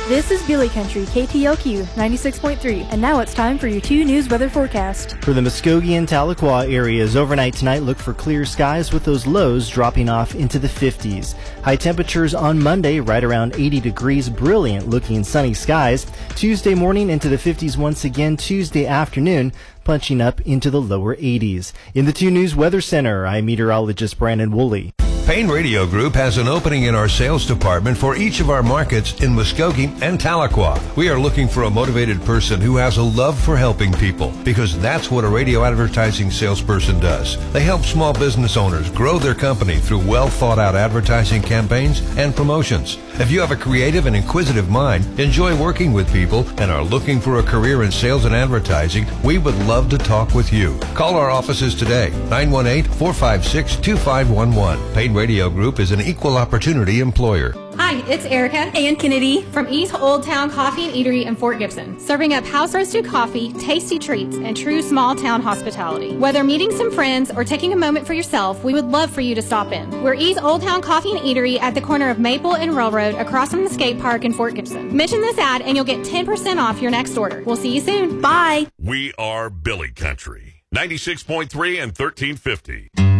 This is Billy Country, KTLQ 96.3, and now it's time for your 2 News weather forecast. For the Muskogee and Tahlequah areas, overnight tonight look for clear skies with those lows dropping off into the 50s. High temperatures on Monday right around 80 degrees, brilliant looking sunny skies. Tuesday morning into the 50s once again, Tuesday afternoon punching up into the lower 80s. In the 2 News Weather Center, I'm meteorologist Brandon Woolley. Payne Radio Group has an opening in our sales department for each of our markets in Muskogee and Tahlequah. We are looking for a motivated person who has a love for helping people, because that's what a radio advertising salesperson does. They help small business owners grow their company through well-thought-out advertising campaigns and promotions. If you have a creative and inquisitive mind, enjoy working with people, and are looking for a career in sales and advertising, we would love to talk with you. Call our offices today, 918-456-2511. Payne Radio Group is an equal opportunity employer. Hi, it's Erica And Kennedy from East Old Town Coffee and Eatery in Fort Gibson, serving up house-roasted coffee, tasty treats, and true small-town hospitality. Whether meeting some friends or taking a moment for yourself, we would love for you to stop in. We're East Old Town Coffee and Eatery at the corner of Maple and Railroad, across from the skate park in Fort Gibson. Mention this ad and you'll get 10% off your next order. We'll see you soon. Bye. We are Billy Country, 96.3 and 1350.